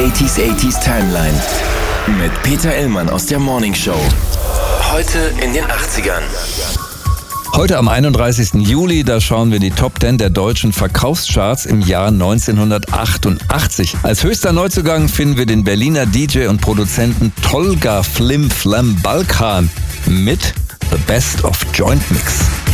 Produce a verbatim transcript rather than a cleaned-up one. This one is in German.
achtziger achtziger Timeline mit Peter Illmann aus der Morning Show. Heute in den achtzigern. Heute am einunddreißigsten Juli, da schauen wir die Top zehn der deutschen Verkaufscharts im Jahr neunzehnhundertachtundachtzig. Als höchster Neuzugang finden wir den Berliner D J und Produzenten Tolga Flim Flam Balkan mit The Best of Joint Mix.